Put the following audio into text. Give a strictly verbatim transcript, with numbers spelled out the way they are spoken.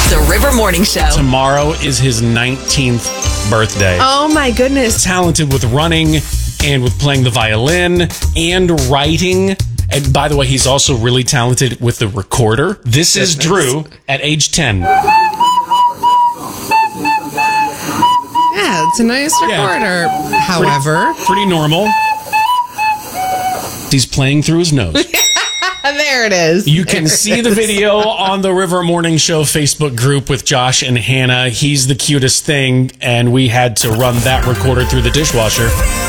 The River Morning Show. Tomorrow is his nineteenth birthday. Oh my goodness. Talented with running and with playing the violin and writing. And by the way, he's also really talented with the recorder. This is Drew at age ten. Yeah, it's a nice recorder. Yeah. However, Pretty, pretty normal. He's playing through his nose. there it is. You can There see it the is. video on the River Morning Show Facebook group with Josh and Hannah. He's the cutest thing, and we had to run that recorder through the dishwasher.